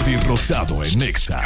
Jordi Rosado en Exa.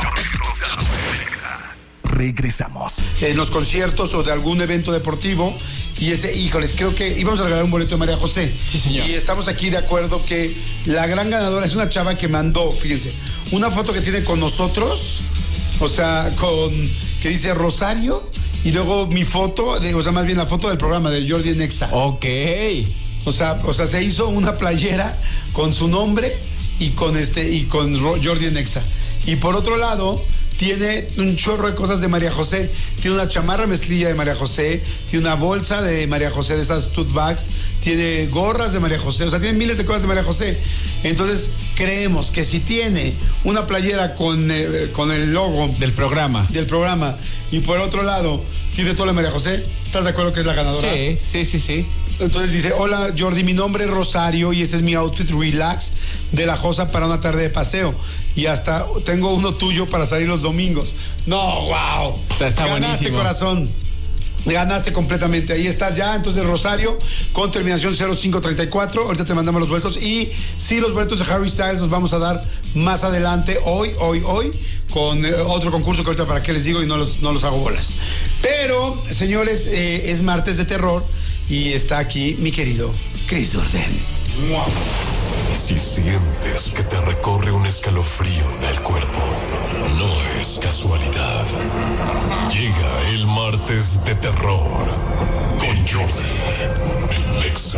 Regresamos. En los conciertos o de algún evento deportivo. Y híjoles, creo que íbamos a regalar un boleto de María José. Sí, señor. Y estamos aquí de acuerdo que la gran ganadora es una chava que mandó, fíjense, una foto que tiene con nosotros, o sea, que dice Rosario, y luego mi foto, o sea, más bien la foto del programa de Jordi en Exa. Ok. O sea, se hizo una playera con su nombre y con Jordi en Exa. Y por otro lado, tiene un chorro de cosas de María José. Tiene una chamarra mezclilla de María José, tiene una bolsa de María José, de esas tote bags, tiene gorras de María José, o sea, tiene miles de cosas de María José. Entonces, creemos que si tiene una playera con el logo del programa, y por otro lado tiene todo lo de María José, ¿estás de acuerdo que es la ganadora? Sí. Entonces dice, hola Jordi, mi nombre es Rosario y este es mi outfit relax de la Josa para una tarde de paseo. Y hasta tengo uno tuyo para salir los domingos. No, wow. Está Ganaste, buenísimo. Corazón. Ganaste completamente. Ahí está ya. Entonces, Rosario, con terminación 0534. Ahorita te mandamos los boletos. Y sí, los boletos de Harry Styles los vamos a dar más adelante, hoy, con otro concurso que ahorita para qué les digo y no los hago bolas. Pero, señores, es martes de terror y está aquí mi querido Chris Durden. ¡Mua! Si sientes que te recorre un escalofrío en el cuerpo, no es casualidad. Llega el martes de terror con Jordi en Exa.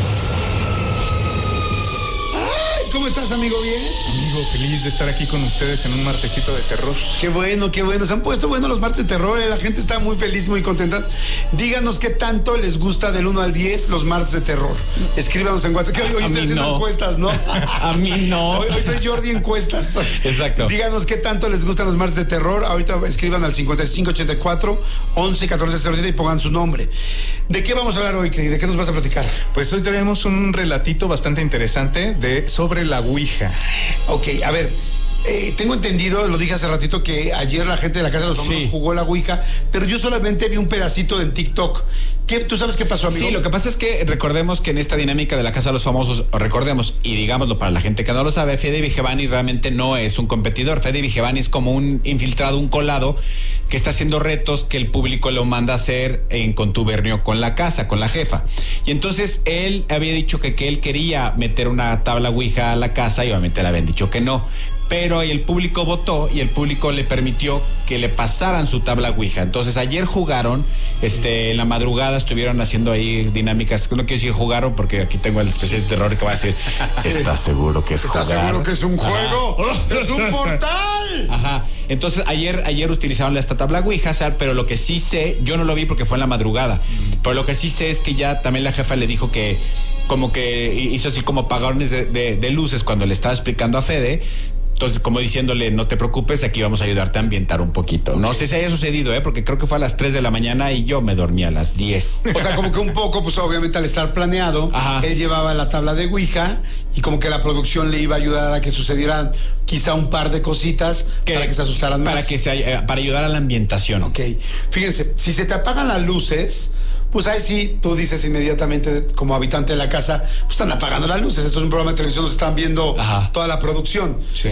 ¿Cómo estás, amigo? ¿Bien? Amigo, feliz de estar aquí con ustedes en un martesito de terror. Qué bueno. Se han puesto buenos los martes de terror. La gente está muy feliz, muy contenta. Díganos qué tanto les gusta del 1 al 10 los martes de terror. Escríbanos en WhatsApp. Hoy estoy haciendo encuestas, ¿no? A mí no. Hoy soy Jordi Encuestas. Exacto. Díganos qué tanto les gustan los martes de terror. Ahorita escriban al 5584 11 14 07 y pongan su nombre. ¿De qué vamos a hablar hoy, Cris? ¿De qué nos vas a platicar? Pues hoy tenemos un relatito bastante interesante sobre la Ouija. Ok, a ver, tengo entendido, lo dije hace ratito, que ayer la gente de la Casa de los Famosos jugó la Ouija, pero yo solamente vi un pedacito en TikTok. ¿Tú sabes qué pasó, amigo? Sí, lo que pasa es que recordemos que en esta dinámica de la Casa de los Famosos, recordemos, y digámoslo para la gente que no lo sabe, Fede Vigevani realmente no es un competidor. Fede Vigevani es como un infiltrado, un colado, que está haciendo retos que el público lo manda a hacer en contubernio con la casa, con la jefa. Y entonces él había dicho que él quería meter una tabla Ouija a la casa y obviamente le habían dicho que no. Pero el público votó y el público le permitió que le pasaran su tabla Ouija. Entonces ayer jugaron, en la madrugada estuvieron haciendo ahí dinámicas. No quiero decir jugaron porque aquí tengo el especial de terror que va a decir, ¿estás seguro que es jugar? ¿Estás seguro que es un juego? ¡Es un portal! Ajá. Entonces ayer utilizaron esta tabla Ouija, pero lo que sí sé, yo no lo vi porque fue en la madrugada, pero lo que sí sé es que ya también la jefa le dijo que como que hizo así como apagones de luces cuando le estaba explicando a Fede. Entonces, como diciéndole, no te preocupes, aquí vamos a ayudarte a ambientar un poquito. Okay. No sé si haya sucedido, porque creo que fue a las 3 de la mañana y yo me dormí a las 10. O sea, como que un poco, pues obviamente al estar planeado, él llevaba la tabla de Ouija y como que la producción le iba a ayudar a que sucedieran quizá un par de cositas para que se asustaran más. Para ayudar a la ambientación. Ok. Fíjense, si se te apagan las luces, pues ahí sí, tú dices inmediatamente como habitante de la casa, pues están apagando las luces. Esto es un programa de televisión, nos están viendo toda la producción. Sí.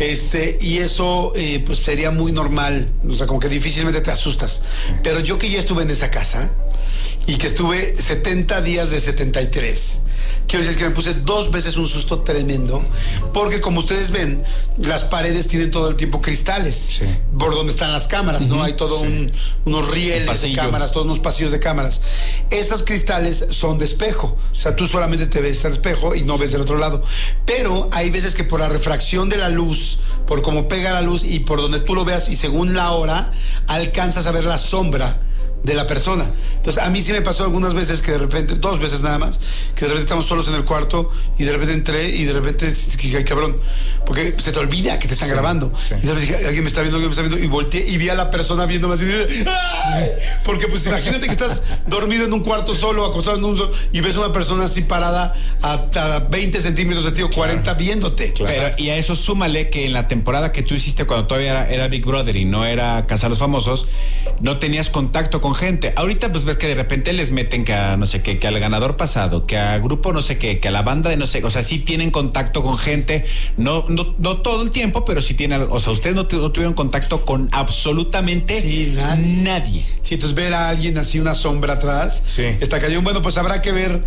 Y eso pues sería muy normal, o sea, como que difícilmente te asustas. Sí. Pero yo que ya estuve en esa casa y que estuve 70 días de 73, quiero decir que me puse 2 veces un susto tremendo, porque como ustedes ven, las paredes tienen todo el tiempo cristales, por donde están las cámaras, ¿no? Hay todo unos rieles de cámaras, todos unos pasillos de cámaras. Esas cristales son de espejo, o sea, tú solamente te ves al espejo y no ves del otro lado. Pero hay veces que por la refracción de la luz, por cómo pega la luz y por donde tú lo veas y según la hora, alcanzas a ver la sombra de la persona. Entonces a mí sí me pasó algunas veces que de repente, 2 veces nada más, que de repente estamos solos en el cuarto y de repente entré y de repente, ay, cabrón, porque se te olvida que te están grabando. Y de repente alguien me está viendo y volteé y vi a la persona viéndome así. ¡Ay! Porque pues imagínate que estás dormido en un cuarto solo, acostado en un solo, y ves a una persona así parada a 20 centímetros de ti o 40 viéndote. Pero, y a eso súmale que en la temporada que tú hiciste cuando todavía era Big Brother y no era Casa de los Famosos, no tenías contacto con con gente. Ahorita pues ves que de repente les meten que a no sé qué, que al ganador pasado, que a grupo no sé qué, que a la banda de no sé, o sea, sí tienen contacto con gente, no todo el tiempo, pero sí tienen, o sea, ustedes no tuvieron contacto con absolutamente nadie. Sí, entonces ver a alguien así, una sombra atrás, está cañón. Bueno, pues habrá que ver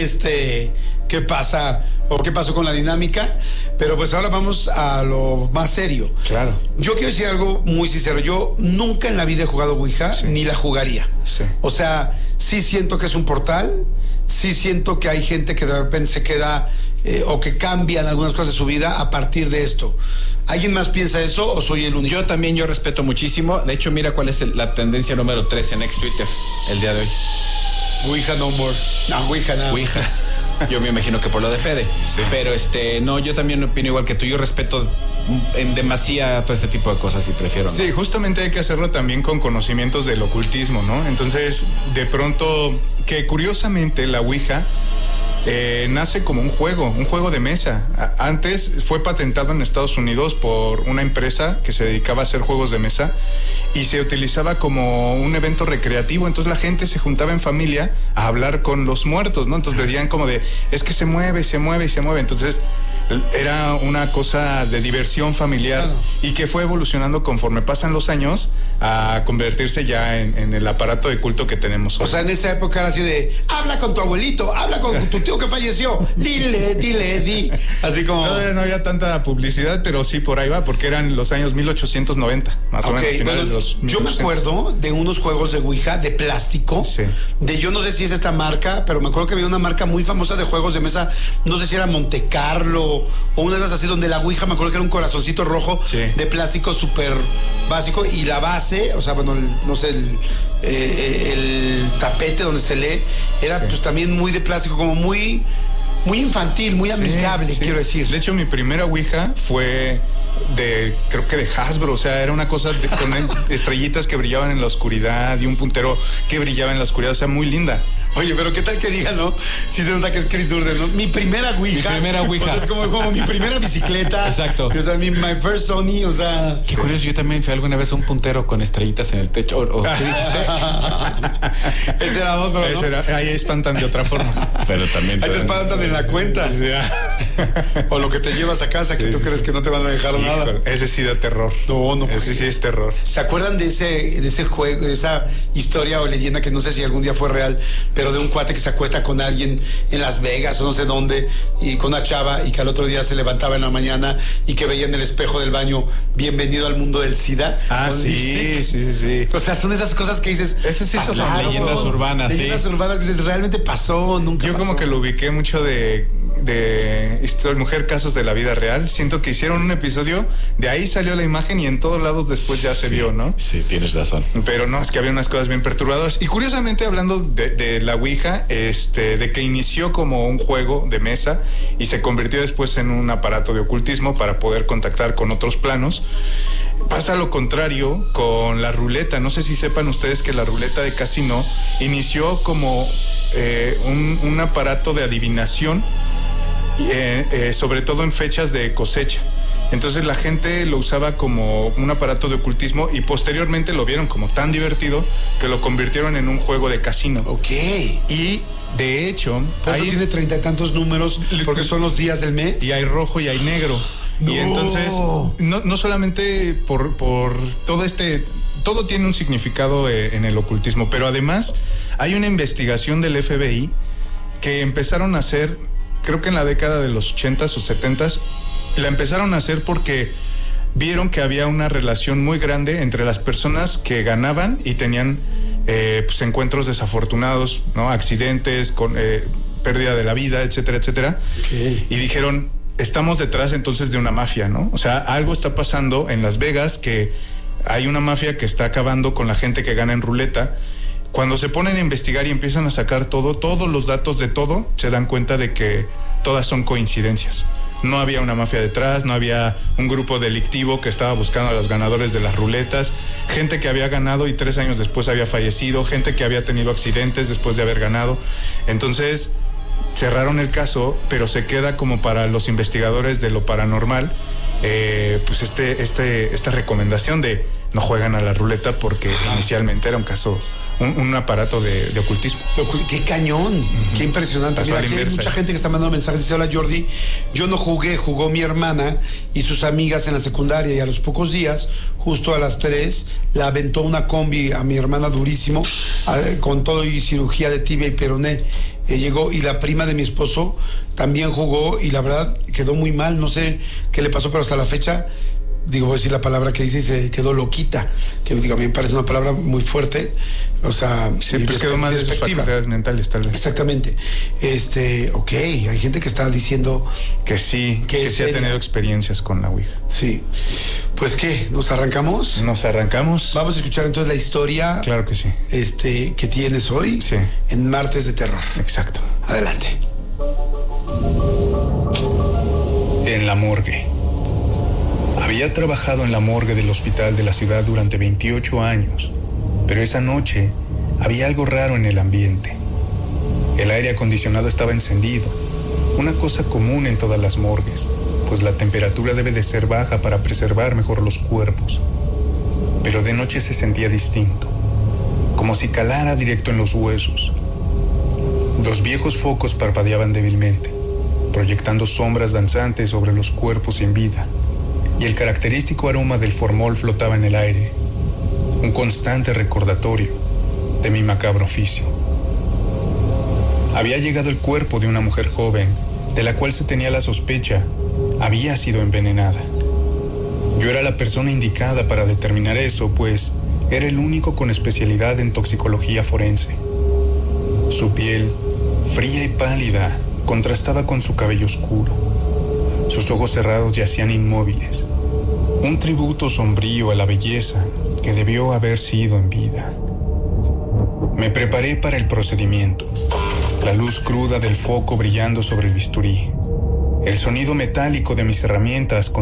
qué pasa o qué pasó con la dinámica, pero pues ahora vamos a lo más serio. Claro. Yo quiero decir algo muy sincero, yo nunca en la vida he jugado Ouija, ni la jugaría. Sí. O sea, sí siento que es un portal, sí siento que hay gente que de repente se queda o que cambian algunas cosas de su vida a partir de esto. ¿Alguien más piensa eso o soy el único? Yo también, yo respeto muchísimo. De hecho, mira cuál es la tendencia número 3 en ex Twitter el día de hoy. Ouija no more. No, Ouija nada. Ouija. Yo me imagino que por lo de Fede. Sí. Pero no, yo también opino igual que tú. Yo respeto en demasía todo este tipo de cosas y prefiero. Sí, justamente hay que hacerlo también con conocimientos del ocultismo, ¿no? Entonces, de pronto, que curiosamente la Ouija nace como un juego de mesa. Antes fue patentado en Estados Unidos por una empresa que se dedicaba a hacer juegos de mesa y se utilizaba como un evento recreativo. Entonces la gente se juntaba en familia a hablar con los muertos, ¿no? Entonces decían como de, es que se mueve. Entonces era una cosa de diversión familiar, claro, y que fue evolucionando conforme pasan los años a convertirse ya en el aparato de culto que tenemos hoy. O sea, en esa época era así de, habla con tu abuelito, habla con tu tío que falleció, dile, así como... Todavía no había tanta publicidad, pero sí por ahí va, porque eran los años 1890, más o menos, finales de los 1800. Yo me acuerdo de unos juegos de Ouija de plástico, yo no sé si es esta marca, pero me acuerdo que había una marca muy famosa de juegos de mesa, no sé si era Monte Carlo o una de esas así, donde la Ouija, me acuerdo que era un corazoncito rojo de plástico súper básico, y la base, o sea, bueno, no sé, el tapete donde se lee era pues también muy de plástico, como muy infantil, muy amigable, quiero decir. De hecho, mi primera Ouija fue creo que de Hasbro, o sea, era una cosa con estrellitas que brillaban en la oscuridad y un puntero que brillaba en la oscuridad, o sea, muy linda. Oye, pero qué tal que digan, ¿no? Si se nota que es Chris Durden, ¿no? Mi primera Ouija. O sea, es como mi primera bicicleta. Exacto. O sea, my first Sony, o sea... Qué curioso, yo también fui alguna vez a un puntero con estrellitas en el techo. ¿Qué dijiste? Ese era otro, ¿no? Ahí espantan de otra forma. Pero también... Ahí te espantan en la cuenta. O lo que te llevas a casa, que tú crees que no te van a dejar nada. Ese sí da terror. No. Ese sí es terror. ¿Se acuerdan de ese juego, de esa historia o leyenda que no sé si algún día fue real, pero de un cuate que se acuesta con alguien en Las Vegas o no sé dónde, y con una chava, y que al otro día se levantaba en la mañana y que veía en el espejo del baño, bienvenido al mundo del SIDA? Sí. O sea, son esas cosas que dices, esas sí son leyendas urbanas. Leyendas urbanas que dices, realmente pasó, nunca Yo pasó. como que lo ubiqué mucho de Mujer Casos de la Vida Real. Siento que hicieron un episodio, de ahí salió la imagen y en todos lados después ya se vio, ¿no? Sí, tienes razón. Pero no, es que había unas cosas bien perturbadoras. Y curiosamente, hablando de la Ouija, de que inició como un juego de mesa y se convirtió después en un aparato de ocultismo para poder contactar con otros planos, pasa lo contrario con la ruleta. No sé si sepan ustedes que la ruleta de casino inició como un aparato de adivinación, sobre todo en fechas de cosecha. Entonces la gente lo usaba como un aparato de ocultismo y posteriormente lo vieron como tan divertido que lo convirtieron en un juego de casino. Ok. Y de hecho, ahí tiene 30 y tantos números porque son los días del mes. Y hay rojo y hay negro. No. Y entonces, no solamente por todo tiene un significado en el ocultismo, pero además hay una investigación del FBI que empezaron a hacer, creo que en la década de los 80s o 70s, la empezaron a hacer porque vieron que había una relación muy grande entre las personas que ganaban y tenían pues encuentros desafortunados, ¿no? Accidentes, con pérdida de la vida, etcétera. Okay. Y dijeron, estamos detrás entonces de una mafia, ¿no? O sea, algo está pasando en Las Vegas, que hay una mafia que está acabando con la gente que gana en ruleta. Cuando se ponen a investigar y empiezan a sacar todos los datos de todo, se dan cuenta de que todas son coincidencias. No había una mafia detrás, no había un grupo delictivo que estaba buscando a los ganadores de las ruletas, gente que había ganado y 3 años después había fallecido, gente que había tenido accidentes después de haber ganado. Entonces cerraron el caso, pero se queda como para los investigadores de lo paranormal, pues esta recomendación de no juegan a la ruleta porque inicialmente era un caso, un aparato de ocultismo. Qué cañón, qué impresionante. Mira, aquí hay mucha gente que está mandando mensajes. Dice: hola Jordi, yo no jugué, jugó mi hermana y sus amigas en la secundaria, y a los pocos días, justo a las 3, la aventó una combi a mi hermana durísimo, con todo y cirugía de tibia y peroné. Llegó, y la prima de mi esposo también jugó, y la verdad quedó muy mal, no sé qué le pasó, pero hasta la fecha, voy a decir la palabra que dice, y se quedó loquita, que a mí me parece una palabra muy fuerte, o sea, siempre quedó mal de sus facultades mentales, tal vez. Exactamente. Ok, hay gente que está diciendo que sí ha tenido experiencias con la Ouija. Sí. Pues ¿qué? ¿Nos arrancamos? Nos arrancamos. Vamos a escuchar entonces la historia. Claro que sí. Que tienes hoy. Sí. En Martes de Terror. Exacto. Adelante. En la morgue. Había trabajado en la morgue del hospital de la ciudad durante 28 años, pero esa noche había algo raro en el ambiente. El aire acondicionado estaba encendido, una cosa común en todas las morgues, pues la temperatura debe de ser baja para preservar mejor los cuerpos. Pero de noche se sentía distinto, como si calara directo en los huesos. 2 viejos focos parpadeaban débilmente, proyectando sombras danzantes sobre los cuerpos sin vida, y el característico aroma del formol flotaba en el aire, un constante recordatorio de mi macabro oficio. Había llegado el cuerpo de una mujer joven, de la cual se tenía la sospecha había sido envenenada. Yo era la persona indicada para determinar eso, pues era el único con especialidad en toxicología forense. Su piel, fría y pálida, contrastaba con su cabello oscuro. Sus ojos cerrados yacían inmóviles, un tributo sombrío a la belleza que debió haber sido en vida. Me preparé para el procedimiento, la luz cruda del foco brillando sobre el bisturí, el sonido metálico de mis herramientas